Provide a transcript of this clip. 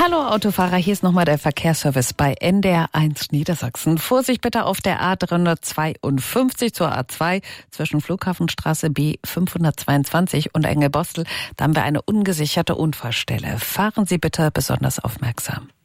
Hallo Autofahrer, hier ist nochmal der Verkehrsservice bei NDR1 Niedersachsen. Vorsicht bitte auf der A352 zur A2 zwischen Flughafenstraße B522 und Engelbostel. Da haben wir eine ungesicherte Unfallstelle. Fahren Sie bitte besonders aufmerksam.